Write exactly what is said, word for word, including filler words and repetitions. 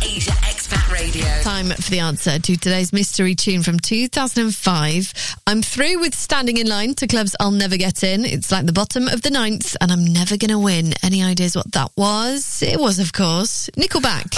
Asia Expat Radio. Time for the answer to today's mystery tune from two thousand five. I'm through with standing in line to clubs I'll never get in. It's like the bottom of the ninth and I'm never going to win. Any ideas what that was? It was, of course, Nickelback.